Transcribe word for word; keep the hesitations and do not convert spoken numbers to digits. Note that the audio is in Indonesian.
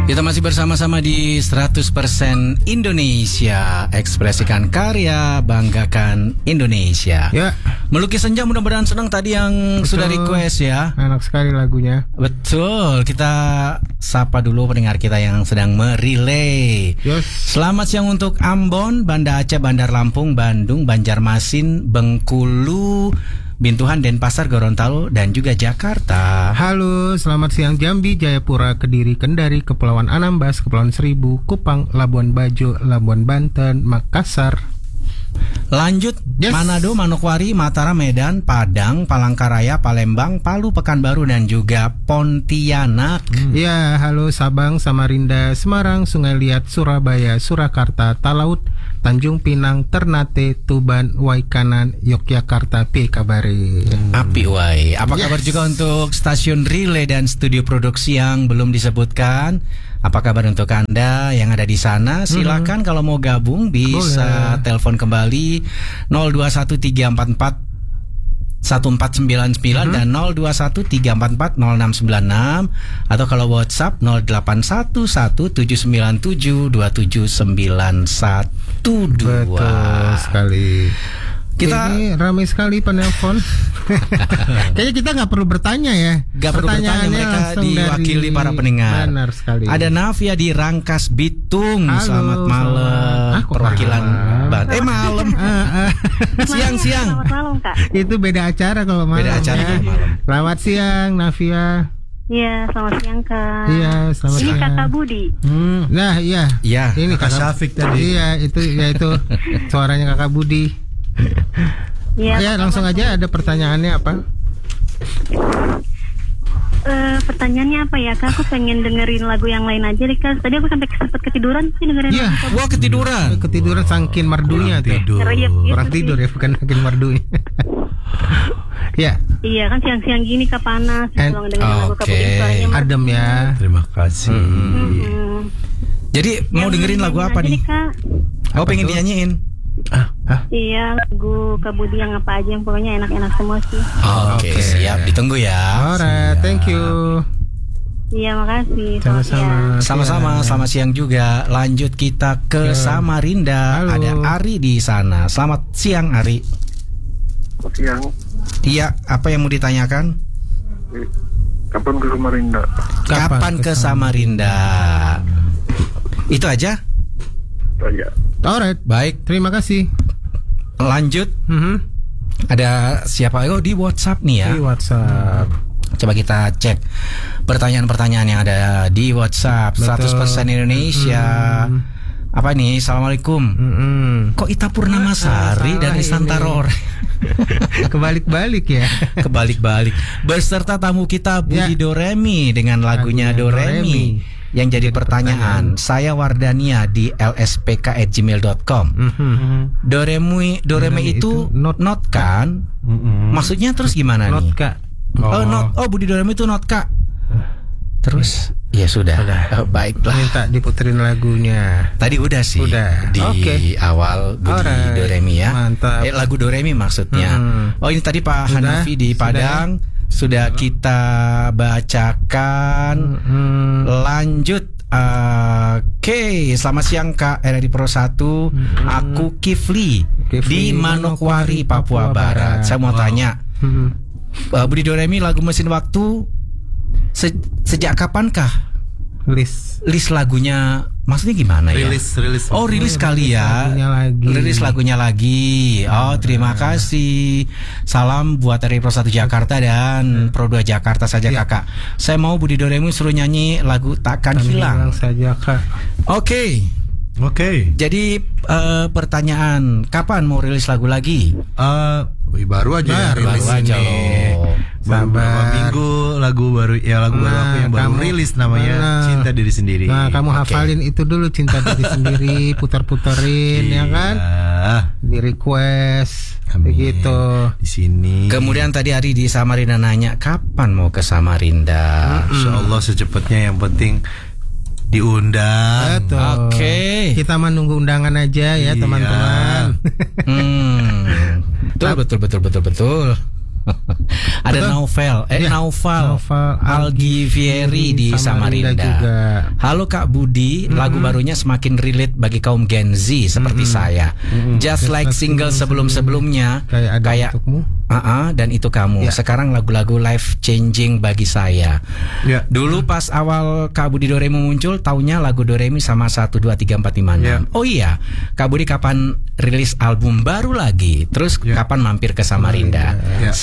Kita masih bersama-sama di seratus persen Indonesia. Ekspresikan karya, banggakan Indonesia. Ya. Melukis Senja, mudah-mudahan senang tadi yang Betul. sudah request ya. Enak sekali lagunya. Betul. Kita sapa dulu pendengar kita yang sedang merelay. Yes. Selamat siang untuk Ambon, Banda Aceh, Bandar Lampung, Bandung, Banjarmasin, Bengkulu, Bintuhan, Denpasar, Gorontalo, dan juga Jakarta. Halo, selamat siang Jambi, Jayapura, Kediri, Kendari, Kepulauan Anambas, Kepulauan Seribu, Kupang, Labuan Bajo, Labuan Banten, Makassar. Lanjut, Yes. Manado, Manokwari, Mataram, Medan, Padang, Palangkaraya, Palembang, Palu, Pekanbaru, dan juga Pontianak. Hmm. Ya, halo Sabang, Samarinda, Semarang, Sungai Liat, Surabaya, Surakarta, Talaut, Tanjung Pinang, Ternate, Tuban, Waikanan, Yogyakarta, P kabare. Api wai. Apa Yes. kabar juga untuk stasiun relay dan studio produksi yang belum disebutkan? Apa kabar untuk Anda yang ada di sana? Silakan hmm. kalau mau gabung bisa Boleh. telepon kembali nol dua satu tiga empat empat satu empat sembilan sembilan hmm. dan nol dua satu tiga empat empat nol enam sembilan enam, atau kalau WhatsApp nol delapan satu satu tujuh sembilan tujuh dua tujuh sembilan satu dua. Betul sekali. Kita ini ramai sekali penelpon. Kayaknya kita nggak perlu bertanya ya. Gak perlu bertanya, mereka diwakili para pendengar. Benar sekali. Ada Navia di Rangkas Bitung. Halo, Selamat malam. Ah, kok Perwakilan malam? Ban- Eh malam. Siang-siang. Selamat malam, Kak. Itu beda acara kalau malam. Beda acara ya. kalau malam. Selamat siang Navia. Iya, selamat siang, Kak. Iya, selamat Ini siang. Kakak Budi. Hmm, nah iya. Iya. Ini Kakak Syafiq tadi. Iya, itu ya itu suaranya Kakak Budi. Iya. Ya, langsung aja ada pertanyaannya apa? Eh, pertanyaannya apa ya, Kak? Aku pengen dengerin lagu yang lain aja deh, Kak. Tadi aku sampai sempat ketiduran sih dengerin Iya. lagu Kak. Wah, ketiduran. Ketiduran sangkin merdunya tuh. Tidur. Ngeriep gitu Orang sih. tidur ya, bukan makin merdunya. Ya, Iya, kan siang-siang gini Kak panas. And- Pulang dengerin lagu Kak Oke. Budi, suaranya merdu. adem ya. Terima kasih. Mm-mm. Jadi mau Yang dengerin lagu nyanyiin apa aja nih? Kak. Oh, Apa pengen tuh? dinyanyiin. Ah, ah. Iya, lagu Kak Budi yang apa aja yang pokoknya enak-enak semua sih. Oke, Oke. siap. Ditunggu ya. Alright, thank you. Iya, makasih. Selamat siang. Sama-sama. Sama-sama, selamat siang juga. Lanjut kita ke Ya. Samarinda. Halo. Ada Ari di sana. Selamat siang, Ari. Siang, Iya, apa yang mau ditanyakan? kapan ke Samarinda? Kapan ke Samarinda? Itu aja? Saya. Alright, Baik, terima kasih. lanjut. Mhm. Ada siapa? Oh, di WhatsApp nih ya. Di WhatsApp. Coba kita cek pertanyaan-pertanyaan yang ada di WhatsApp. Betul. seratus persen Indonesia. Mm. Apa nih? Assalamualaikum. Mm-mm. Kok Ita Purnamasari salah dari ini. Santaro? Kebalik-balik ya. Kebalik-balik. Beserta tamu kita Budi Ya. Doremi dengan lagunya, Lagunya Doremi. Doremi. Yang jadi Jadi pertanyaan, saya Wardania di l s p k at gmail dot com. Mhm. Doremi, Doremi Doremi itu itu not- not kan? Mm-mm. Maksudnya terus gimana Not nih? Kak. Oh, not. Oh, Budi Doremi itu not Kak. Terus ya sudah. Oh, baiklah. Minta diputerin lagunya. Tadi udah sih. Udah. Di Oke. awal Budi Alright. Doremi ya. Mantap. Eh, lagu Doremi maksudnya. Hmm. Oh, ini tadi Pak Sudah? Hanafi di Sudah Padang sudah, kita bacakan. Hmm. Lanjut. Uh, Oke, selamat siang Kak R R I Pro satu. Aku Kifli, di Kifli, Manokwari, Papua, Papua Barat. Barat. Saya mau Wow. tanya, Mhm. uh, Budi Doremi lagu Mesin Waktu se- sejak kapankah List. list lagunya? Maksudnya gimana ya? Rilis, rilis. Oh, rilis kali ya. lagunya lagi. Rilis lagunya lagi. Oh, terima kasih. Salam buat R R I Pro satu Jakarta dan Pro dua Jakarta saja Ya. Kakak. Saya mau Budi Doremi suruh nyanyi lagu Takkan Kami Hilang. bilang saja Kak. Oke. Oke. Jadi eh, pertanyaan, kapan mau rilis lagu lagi? Eh, wih, baru aja ya Baru rilis aja ini. loh. Baru beberapa Sabar. minggu lagu baru ya lagu baru Nah, aku yang baru kamu- rilis namanya Nah. Cinta Diri Sendiri. Nah, kamu Oke. hafalin itu dulu, Cinta Diri Sendiri, putar-puterin ya kan? Iya. Di request Amin. begitu. Di sini. Kemudian tadi Ari di Samarinda nanya, kapan mau ke Samarinda? Insya Allah secepatnya, yang penting diundang. Betul. Oke. Kita menunggu undangan aja ya, Iya. teman-teman. Hmm. Betul, betul, betul, betul, betul. Ada Betul. Novel, eh Ya, Naufal, Naufal Algivieri di Samarinda Samarinda. juga. Halo Kak Budi, lagu barunya semakin relate bagi kaum Gen Z seperti saya. Just like single sebelum-sebelumnya, Kayak ada kayak untukmu. Uh-uh, dan itu kamu. Ya. Sekarang lagu-lagu life changing bagi saya. Ya. Dulu pas awal Kak Budi Doremi muncul, taunya lagu Doremi sama satu dua tiga empat lima enam. Ya. Oh iya, Kak Budi kapan rilis album baru lagi? Terus Ya. kapan mampir ke Samarinda? Ya.